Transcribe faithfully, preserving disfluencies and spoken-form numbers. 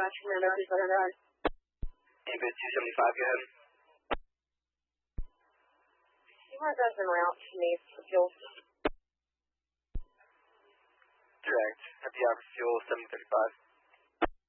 seventy-five, Commander, please let her ride. David two seventy-five, go ahead. She wants us en route to me for fuel. Direct. Happy hour for fuel, seven thirty-five.